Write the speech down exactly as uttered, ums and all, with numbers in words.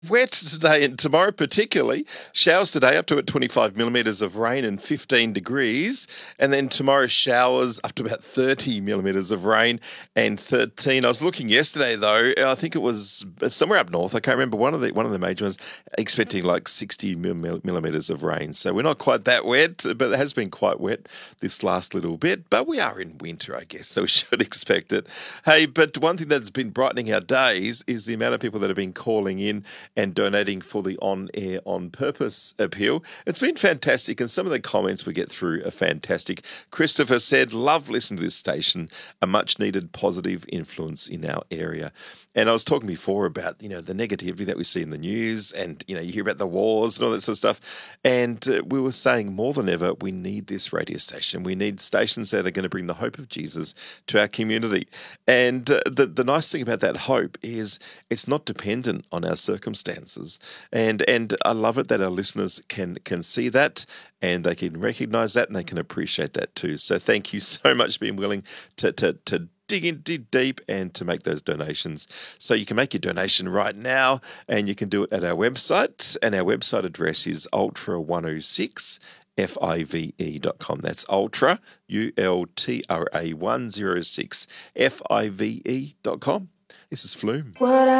Wet today and tomorrow particularly. Showers today up to about twenty-five millimetres of rain and fifteen degrees. And then tomorrow showers up to about thirty millimetres of rain and thirteen. I was looking yesterday though, I think it was somewhere up north. I can't remember, one of the one of the major ones, expecting like sixty millimetres of rain. So we're not quite that wet, but it has been quite wet this last little bit. But we are in winter, I guess, so we should expect it. Hey, but one thing that's been brightening our days is the amount of people that have been calling in and donating for the On Air On Purpose appeal. It's been fantastic, and some of the comments we get through are fantastic. Christopher said, love listening to this station, a much-needed positive influence in our area. And I was talking before about, you know, the negativity that we see in the news, and, you know, you hear about the wars and all that sort of stuff, and uh, we were saying more than ever, we need this radio station. We need stations that are going to bring the hope of Jesus to our community. And uh, the, the nice thing about that hope is it's not dependent on our circumstances. And and I love it that our listeners can can see that, and they can recognise that, and they can appreciate that too. So thank you so much for being willing to to to dig in, dig deep, and to make those donations. So you can make your donation right now, and you can do it at our website, and our website address is ultra one oh six F I V E dot com. That's Ultra, U L T R A one oh six F I V E dot com. This is Flume. What